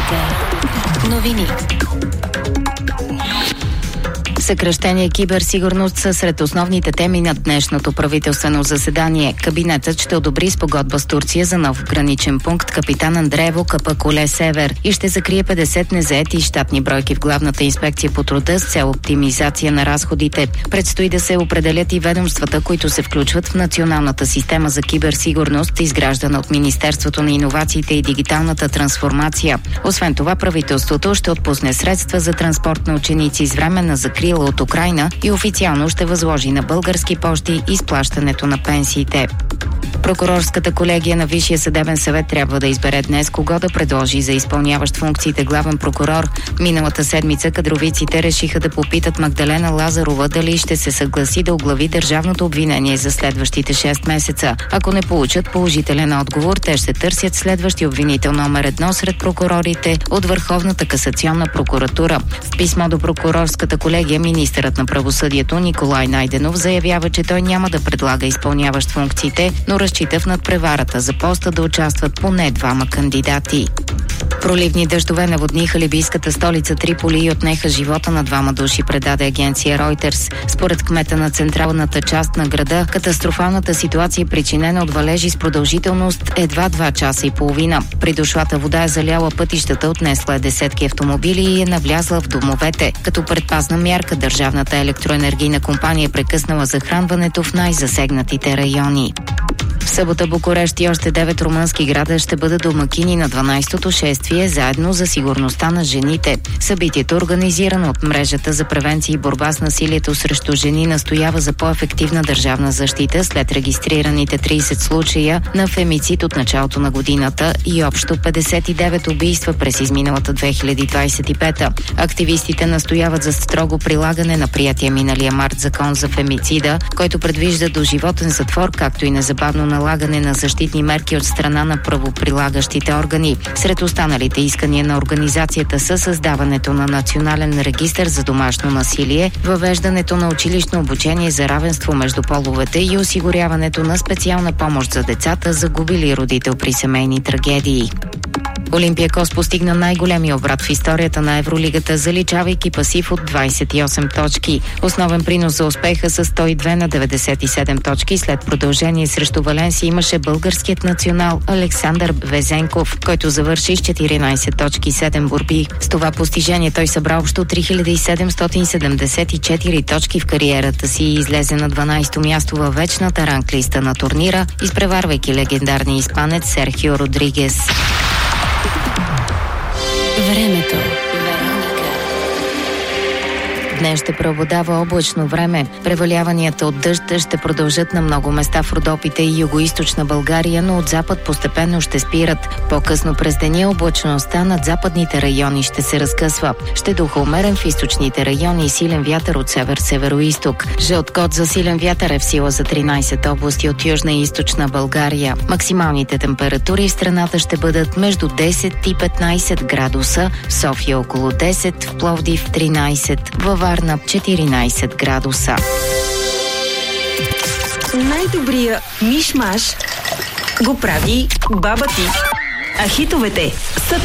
Новини. Съкращение киберсигурност са сред основните теми на днешното правителствено заседание. Кабинетът ще одобри спогодба с Турция за нов граничен пункт Капитан Андреево Капакуле Север и ще закрие 50 незаети щатни бройки в Главната инспекция по труда с цел оптимизация на разходите. Предстои да се определят и ведомствата, които се включват в националната система за киберсигурност, изграждана от Министерството на иновациите и дигиталната трансформация. Освен това, правителството ще отпусне средства за транспорт на ученици с временна закрила от Украйна и официално ще възложи на Български пощи изплащането на пенсиите. Прокурорската колегия на Висшия съдебен съвет трябва да избере днес кого да предложи за изпълняващ функциите главен прокурор. Миналата седмица кадровиците решиха да попитат Магдалена Лазарова дали ще се съгласи да оглави държавното обвинение за следващите 6 месеца. Ако не получат положителен отговор, те ще търсят следващи обвинител номер 1 сред прокурорите от Върховната касационна прокуратура. В писмо до прокурорската колегия министърът на правосъдието Николай Найденов заявява, че той няма да предлага изпълняващ функциите, но разчита в надпреварата за поста да участват поне 2 кандидати. Проливни дъждове наводниха либийската столица Триполи и отнеха живота на 2 души, предаде агенция Reuters. Според кмета на централната част на града, катастрофалната ситуация е причинена от валежи с продължителност едва 2 часа и половина. Придошлата вода е заляла пътищата, отнесла е десетки автомобили и е навлязла в домовете. Като предпазна мярка, държавната електроенергийна компания е прекъснала захранването в най-засегнатите райони. В събота Букурещ и още 9 румънски града ще бъдат домакини на 12-то шествие заедно за сигурността на жените. Събитието, организирано от мрежата за превенция и борба с насилието срещу жени, настоява за по-ефективна държавна защита след регистрираните 30 случая на фемицид от началото на годината и общо 59 убийства през изминалата 2025. Активистите настояват за строго прилагане на приятия миналия март закон за фемицида, който предвижда доживотен затвор, както и незабавно налагане на защитни мерки от страна на правоприлагащите органи. Сред останалите искания на организацията са създаването на национален регистър за домашно насилие, въвеждането на училищно обучение за равенство между половете и осигуряването на специална помощ за децата, загубили родител при семейни трагедии. Олимпиакос постигна най-големия обрат в историята на Евролигата, заличавайки пасив от 28 точки. Основен принос за успеха с 102 на 97 точки след продължение срещу Валенсия имаше българският национал Александър Везенков, който завърши с 14 точки 7 борби. С това постижение той събра общо 3774 точки в кариерата си и излезе на 12-то място във вечната ранглиста на турнира, изпреварвайки легендарния испанец Серхио Родригес. Времето. Днес ще преобладава облачно време. Преваляванията от дъжд ще продължат на много места в Родопите и югоизточна България, но от запад постепенно ще спират. По-късно през деня облачността над западните райони ще се разкъсва. Ще духа умерен в източните райони и силен вятър от север-североизток. Жълт код за силен вятър е в сила за 13 области от южна и източна България. Максималните температури в страната ще бъдат между 10 и 15 градуса, в София около 10, в Пловдив 13, във Варна 14 градуса. Най-добрия миш-маш го прави баба ти. А хитовете са